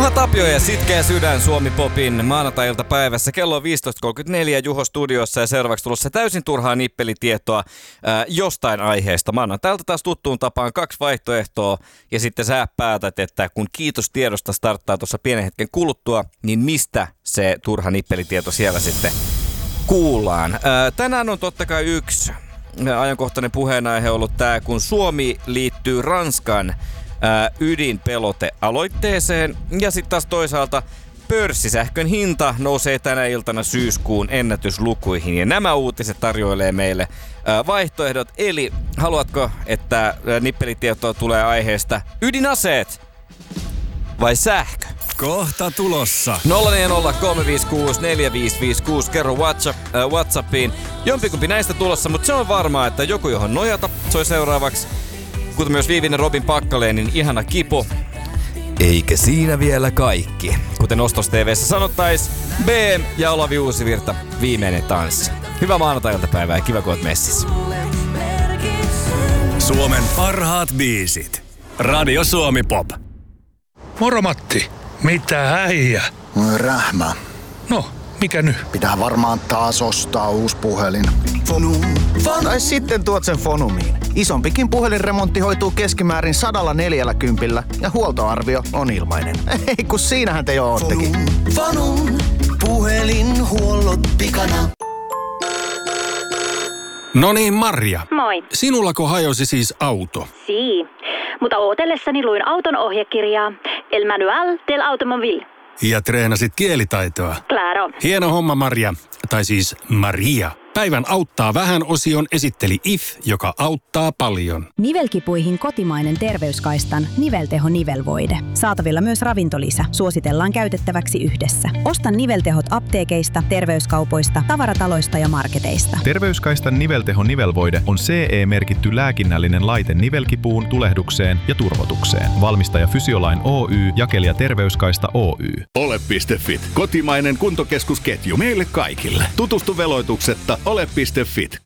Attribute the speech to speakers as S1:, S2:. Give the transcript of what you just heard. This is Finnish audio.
S1: Juha Tapio ja Sitkeä sydän Suomi-popin maanantai-iltapäivässä. Kello on 15.34 Juho studiossa ja seuraavaksi tulossa täysin turhaa nippelitietoa jostain aiheesta. Maanantailta taas tuttuun tapaan 2 vaihtoehtoa ja sitten sä päätät, että kun kiitos tiedosta starttaa tuossa pienen hetken kuluttua, niin mistä se turha nippelitieto siellä sitten kuullaan. Tänään on totta kai yksi ajankohtainen puheenaihe ollut tämä, kun Suomi liittyy Ranskan ydinpelotealoitteeseen ja sitten taas toisaalta pörssisähkön hinta nousee tänä iltana syyskuun ennätyslukuihin ja nämä uutiset tarjoilee meille vaihtoehdot. Eli haluatko, että nippelitietoa tulee aiheesta ydinaseet vai sähkö?
S2: Kohta tulossa.
S1: 04035645556. Kerro WhatsAppiin. Jompikumpi näistä tulossa, mutta se on varmaa, että joku johon nojata soi seuraavaksi. Kuten myös Viivinen Robin Packalénin ihana kipu. Eikä siinä vielä kaikki. Kuten Ostos TV:ssä sanottais, BM ja Olavi Uusivirta, viimeinen tanssi. Hyvää maanantai-iltapäivää ja kiva kun oot messissä.
S2: Suomen parhaat biisit. Radio Suomi Pop.
S3: Moro Matti. Mitä äijä?
S4: Rähmä.
S3: No, mikä nyt?
S4: Pitää varmaan taas ostaa uusi puhelin. Tai sitten tuot sen Fonumiin. Isompikin puhelinremontti hoituu keskimäärin 140 ja huoltoarvio on ilmainen. Ei kun siinähän te jo oottekin.
S5: Fonum, puhelinhuollot pikana.
S3: No niin, Marja.
S6: Moi.
S3: Sinullako hajosi siis auto?
S6: Sii. Mutta ootellessani luin auton ohjekirjaa El Manual del Automobile.
S3: Ja treenasit kielitaitoa.
S6: Claro.
S3: Hieno homma, Marja. Tai siis Maria. Päivän auttaa vähän -osion esitteli IF, joka auttaa paljon.
S7: Nivelkipuihin kotimainen terveyskaistan nivelteho nivelvoide. Saatavilla myös ravintolisä. Suositellaan käytettäväksi yhdessä. Osta niveltehot apteekeista, terveyskaupoista, tavarataloista ja marketeista.
S8: Terveyskaistan nivelteho nivelvoide on CE-merkitty lääkinnällinen laite nivelkipuun, tulehdukseen ja turvotukseen. Valmistaja Fysiolain Oy, jakelija Terveyskaista Oy.
S2: Ole.fit. Kotimainen kuntokeskusketju meille kaikille. Tutustu veloituksetta ole.fit.